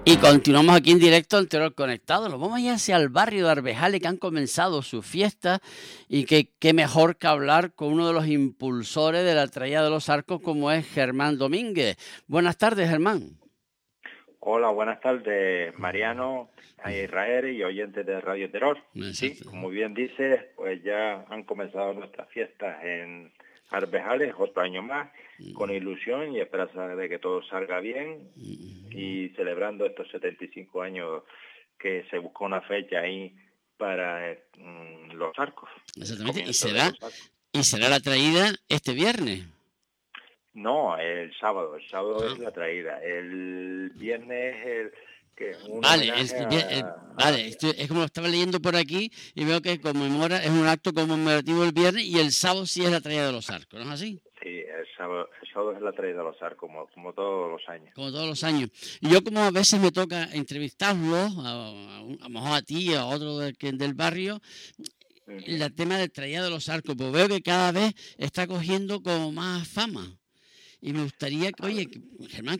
Y continuamos aquí en directo en Terror Conectado. Nos vamos a ir hacia el barrio de Arbejales, que han comenzado su fiesta, y que qué mejor que hablar con uno de los impulsores de la traída de los arcos, como es Germán Domínguez. Buenas tardes, Germán. Hola, buenas tardes, Mariano, a Israel y oyentes de Radio Terror. Sí, Exacto. como bien dices, pues ya han comenzado nuestras fiestas en Arbejales, otro año más, con ilusión y esperanza de que todo salga bien y celebrando estos 75 años que se buscó una fecha ahí para los arcos, el Exactamente. comienzo de los arcos. Y será la traída este viernes. No, el sábado Ah, es la traída, el viernes es un vale, homenaje vale, es como lo estaba leyendo por aquí y veo que conmemora, es un acto conmemorativo el viernes y el sábado sí es la traída de los arcos, ¿no es así? Sí, el sábado es la traída de los arcos, como todos los años. Como todos los años. Y yo como a veces me toca entrevistarlos, a lo mejor a ti, a otro del barrio, Ujú. el tema del traída de los arcos, pues veo que cada vez está cogiendo como más fama. Y me gustaría que, A ver, oye, Germán,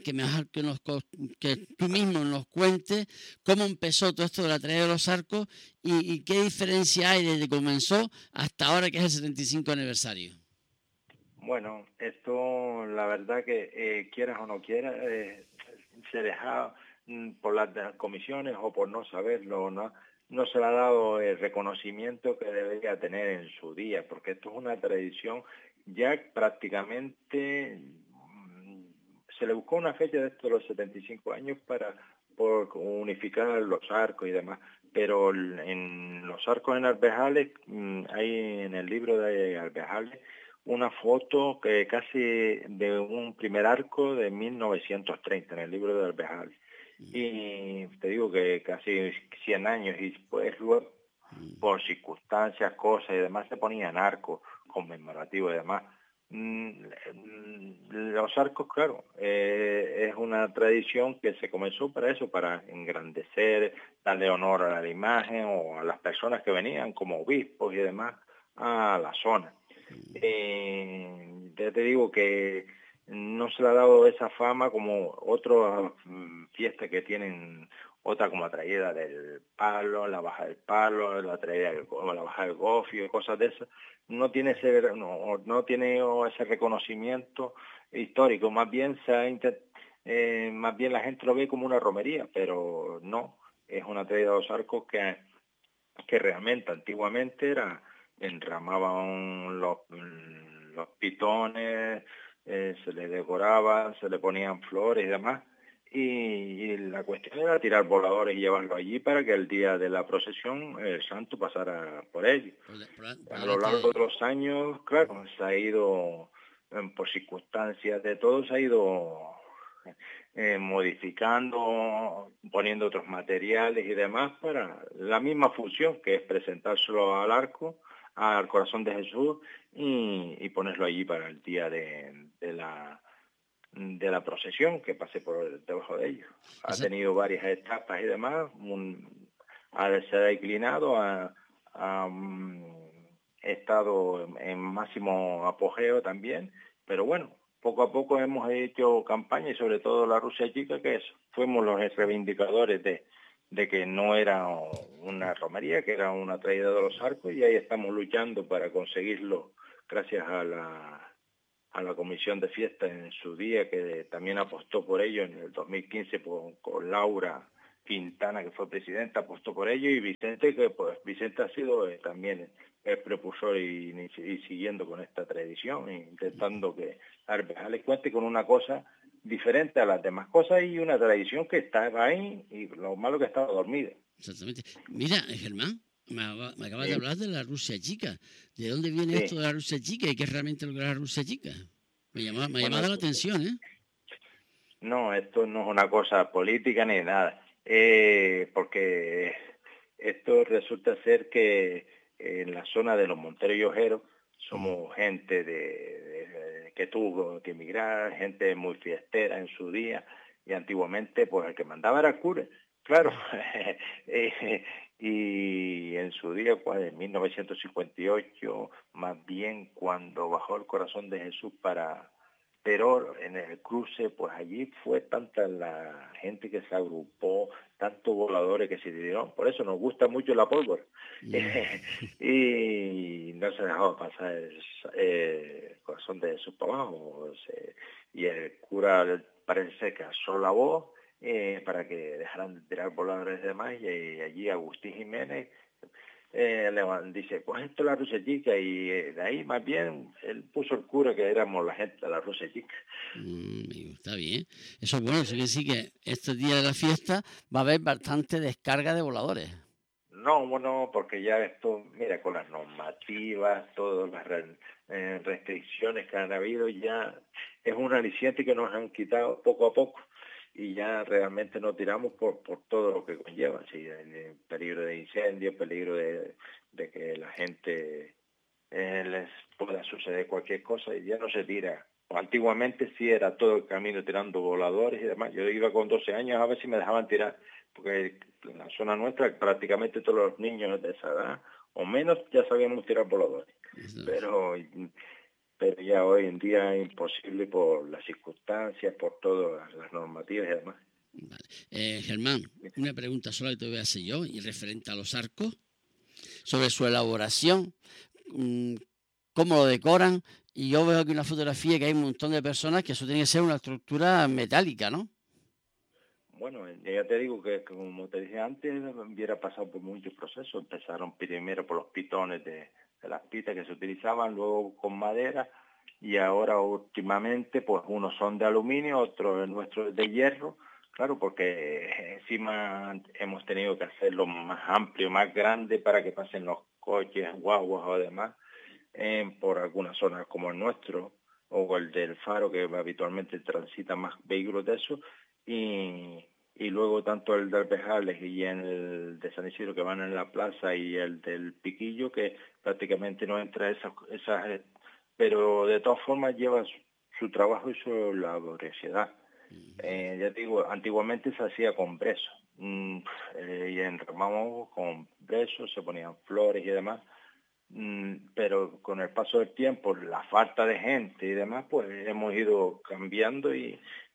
que tú mismo nos cuentes cómo empezó todo esto de la traída de los arcos y qué diferencia hay desde que comenzó hasta ahora que es el 75 aniversario. bueno, esto la verdad que quieras o no quieras, se deja por las comisiones o por no saberlo, no se le ha dado el reconocimiento que debería tener en su día, porque esto es una tradición ya prácticamente se le buscó una fecha de estos los 75 años por unificar los arcos y demás, pero en los arcos en Arbejales, hay en el libro de Arbejales una foto que casi de un primer arco de 1930 en el libro de Arbejales. Y te digo que casi 100 años y pues luego por circunstancias, cosas y demás se ponían arcos conmemorativos y demás. Los arcos, claro, es una tradición que se comenzó para eso, para engrandecer, darle honor a la imagen o a las personas que venían como obispos y demás a la zona. Ya te digo que no se le ha dado esa fama como otras fiestas que tienen, otra como la traída del palo, la baja del palo, la traída la baja del gofio, cosas de esas. No tiene ese reconocimiento histórico, más bien la gente lo ve como una romería, pero no, es una traída de los arcos que realmente antiguamente enramaban los pitones, se les decoraban, se le ponían flores y demás, y la cuestión era tirar voladores y llevarlo allí para que el día de la procesión el santo pasara por ellos. Por A lo delante de largo de ellos. los años, claro, se ha ido, por circunstancias de todo, se ha ido modificando, poniendo otros materiales y demás para la misma función, que es presentárselo al corazón de Jesús y ponerlo allí para el día de la procesión que pase por debajo de ellos. Ha Exacto. tenido varias etapas y demás, se ha declinado, ha estado en máximo apogeo también, pero bueno, poco a poco hemos hecho campaña y sobre todo la Rusia Chica, fuimos los reivindicadores de que no era una romería, que era una traída de los arcos y ahí estamos luchando para conseguirlo gracias a la comisión de fiesta en su día, que también apostó por ello en el 2015 con Laura Quintana, que fue presidenta, apostó por ello, y Vicente, que pues Vicente ha sido también el propulsor y siguiendo con esta tradición, intentando que Arbejales cuente con una cosa diferente a las demás cosas y una tradición que estaba ahí y lo malo que estaba dormida. Exactamente. Mira, Germán, me acabas de Sí, hablar de la Rusia chica. ¿De dónde viene esto sí. de la Rusia chica y qué es realmente lo que es la Rusia chica? Me ha Bueno, llamado la atención, ¿eh? no, esto no es una cosa política ni nada, porque esto resulta ser que en la zona de los Monteros y Ojeros somos gente que tuvo que emigrar, gente muy fiestera en su día, y antiguamente pues el que mandaba era el cura, claro, y en su día, pues en 1958, más bien cuando bajó el corazón de Jesús pero en el cruce, pues allí fue tanta la gente que se agrupó, tantos voladores que se dieron, por eso nos gusta mucho la pólvora. Y no se dejaba pasar el corazón de sus para abajo, y el cura parece que alzó la voz para que dejaran de tirar voladores y demás, y allí Agustín Jiménez dice, pues esto es la Rusia Chica, y de ahí más bien él puso el cura que éramos la gente de la Rusia Chica. Está bien, eso es bueno, eso quiere decir que este día de la fiesta va a haber bastante descarga de voladores. No, bueno, porque ya esto, mira, con las normativas, todas las restricciones que han habido, ya es un aliciente que nos han quitado poco a poco. Y ya realmente no tiramos por todo lo que conlleva, ¿sí? El peligro de incendio, peligro de que la gente les pueda suceder cualquier cosa, y ya no se tira. Antiguamente sí era todo el camino tirando voladores y demás. Yo iba con 12 años a ver si me dejaban tirar, porque en la zona nuestra prácticamente todos los niños de esa edad o menos ya sabíamos tirar voladores. Pero ya hoy en día es imposible por las circunstancias, por todas las normativas y demás. Vale. Germán, una pregunta sola que te voy a hacer yo, y referente a los arcos, sobre su elaboración, cómo lo decoran, y yo veo aquí una fotografía que hay un montón de personas que eso tiene que ser una estructura metálica, ¿no? Bueno, ya te digo que como te dije antes, hubiera pasado por muchos procesos. Empezaron primero por los pitones de las pitas que se utilizaban, luego con madera, y ahora últimamente pues unos son de aluminio, otros nuestros de hierro, claro, porque encima hemos tenido que hacerlo más amplio, más grande para que pasen los coches, guaguas o demás, por algunas zonas como el nuestro o el del Faro, que habitualmente transitan más vehículos de eso, y luego tanto el de Arbejales y el de San Isidro, que van en la plaza, y el del Piquillo, que prácticamente no entra esas pero de todas formas lleva su trabajo y su laboriosidad. Ya te digo, antiguamente se hacía con brezo, y enramamos con brezo, se ponían flores y demás, pero con el paso del tiempo, la falta de gente y demás, pues hemos ido cambiando, y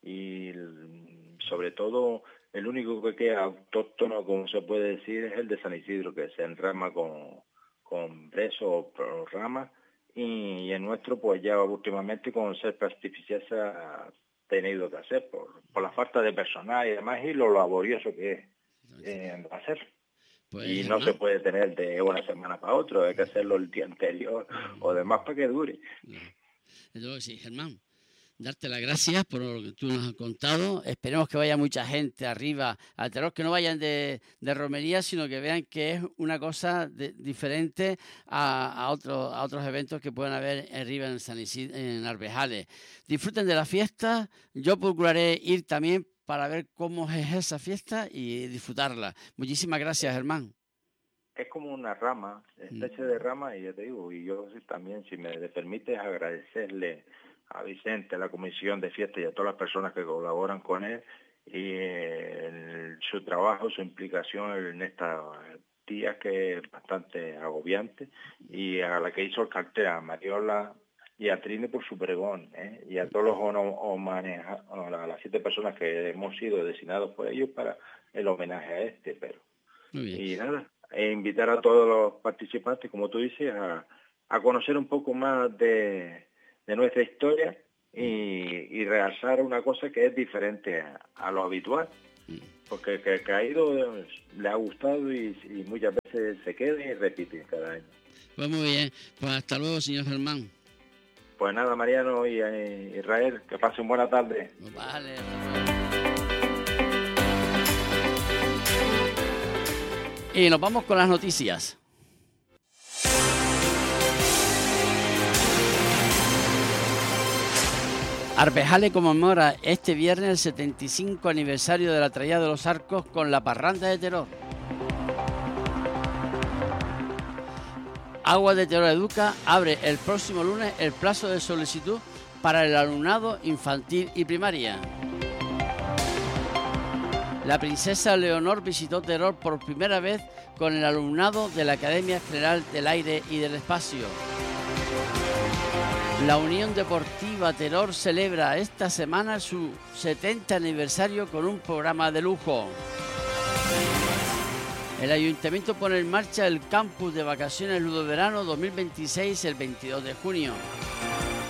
sobre todo el único que queda autóctono, como se puede decir, es el de San Isidro, que se enrama con brezo o ramas, y el nuestro pues ya últimamente con césped artificial se ha tenido que hacer por la falta de personal y demás, y lo laborioso que es hacer. Pues, y no se puede tener de una semana para otra, hay que hacerlo el día anterior o demás para que dure. Entonces, sí, Germán, darte las gracias por lo que tú nos has contado. Esperemos que vaya mucha gente arriba al Terror, que no vayan de romería, sino que vean que es una cosa diferente a otros eventos que pueden haber arriba en San Isidro, en Arbejales. Disfruten de la fiesta. Yo procuraré ir también para ver cómo es esa fiesta y disfrutarla. Muchísimas gracias, Germán. Es como una rama, está hecha de rama, y ya te digo, y yo también, si me permites, agradecerle a Vicente, a la comisión de fiesta y a todas las personas que colaboran con él, y su trabajo, su implicación en estos días, que es bastante agobiante, y a la que hizo el cartel, a Mariola y a Trini por su pregón, y a todos los a las 7 personas que hemos sido designados por ellos para el homenaje a pero y nada, invitar a todos los participantes, como tú dices, a conocer un poco más de nuestra historia, y realzar una cosa que es diferente a lo habitual, porque que ha ido, le ha gustado, y muchas veces se queda y repite cada año. Pues muy bien, pues hasta luego, señor Germán. Pues nada, Mariano y Israel, que pasen buena tarde. Vale. Y nos vamos con las noticias. Arbejales conmemora este viernes el 75 aniversario de la traída de los arcos con la parranda de Terror. Aguas de Terror Educa abre el próximo lunes el plazo de solicitud para el alumnado infantil y primaria. La princesa Leonor visitó Terror por primera vez con el alumnado de la Academia General del Aire y del Espacio. La Unión Deportiva Teror celebra esta semana su 70 aniversario con un programa de lujo. El Ayuntamiento pone en marcha el campus de vacaciones Ludoverano 2026 el 22 de junio.